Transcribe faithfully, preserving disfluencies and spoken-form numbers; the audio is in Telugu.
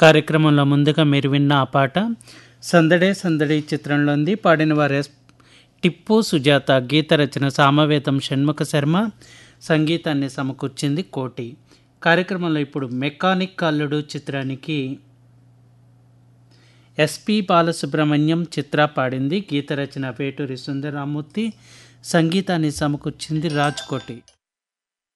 కార్యక్రమంలో ముందుగా మీరు విన్న ఆ పాట సందడే సందడి చిత్రంలోంది. పాడిన వారు ఎస్ టిప్పు సుజాత, గీత రచన సామవేదం షణ్ముఖ శర్మ, సంగీతాన్ని సమకూర్చింది కోటి. కార్యక్రమంలో ఇప్పుడు మెకానిక్ అల్లుడు చిత్రానికి ఎస్పి బాలసుబ్రహ్మణ్యం చిత్ర పాడింది. గీత రచన వేటూరి సుందరరామూర్తి, సంగీతాన్ని సమకూర్చింది రాజ్కోటి.